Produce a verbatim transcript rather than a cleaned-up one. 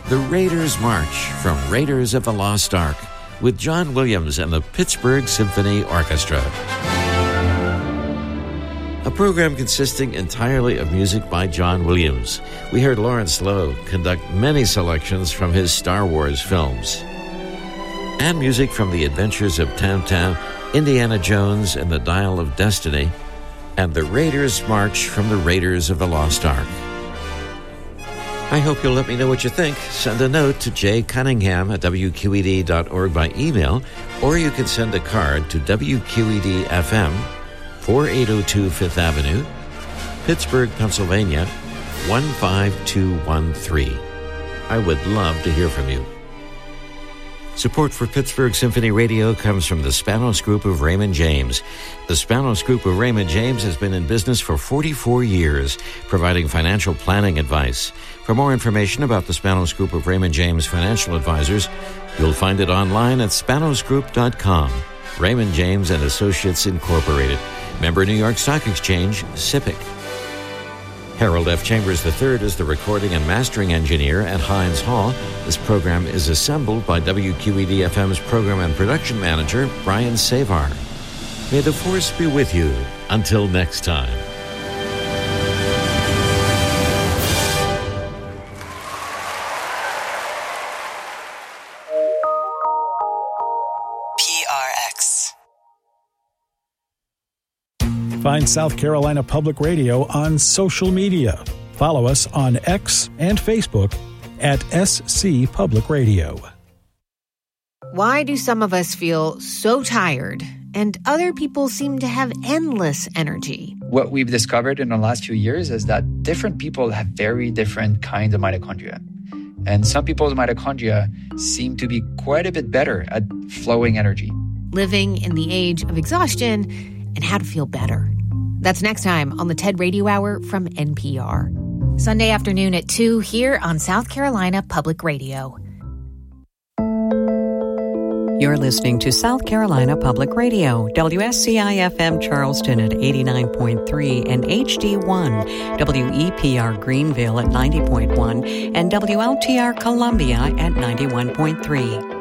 The Raiders March from Raiders of the Lost Ark with John Williams and the Pittsburgh Symphony Orchestra. A program consisting entirely of music by John Williams. We heard Lawrence Lowe conduct many selections from his Star Wars films. And music from The Adventures of Tintin, Indiana Jones and the Dial of Destiny, and The Raiders March from the Raiders of the Lost Ark. I hope you'll let me know what you think. Send a note to Jay Cunningham at W Q E D dot org by email, or you can send a card to W Q E D F M, forty-eight oh two Fifth Avenue, Pittsburgh, Pennsylvania, one five two one three. I would love to hear from you. Support for Pittsburgh Symphony Radio comes from the Spanos Group of Raymond James. The Spanos Group of Raymond James has been in business for forty-four years, providing financial planning advice. For more information about the Spanos Group of Raymond James Financial Advisors, you'll find it online at spanos group dot com. Raymond James and Associates Incorporated. Member New York Stock Exchange, S I P C. Harold F. Chambers the third is the recording and mastering engineer at Hines Hall. This program is assembled by W Q E D F M's program and production manager, Brian Savar. May the force be with you. Until next time. P R X. Find South Carolina Public Radio on social media. Follow us on X and Facebook at S C Public Radio. Why do some of us feel so tired and other people seem to have endless energy? What we've discovered in the last few years is that different people have very different kinds of mitochondria. And some people's mitochondria seem to be quite a bit better at flowing energy. Living in the age of exhaustion and how to feel better. That's next time on the TED Radio Hour from N P R. Sunday afternoon at two here on South Carolina Public Radio. You're listening to South Carolina Public Radio, W S C I F M Charleston at eighty-nine point three and H D one, W E P R Greenville at ninety point one, and W L T R Columbia at ninety-one point three.